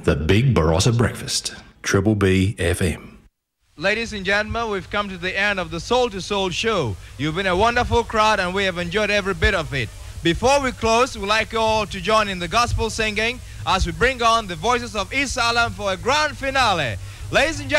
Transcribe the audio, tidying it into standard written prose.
The Big Barossa Breakfast, Triple B FM. Ladies and gentlemen, we've come to the end of the Soul to Soul show. You've been a wonderful crowd and we have enjoyed every bit of it. Before we close, we'd like you all to join in the gospel singing as we bring on the voices of East Salem for a grand finale. Ladies and gentlemen,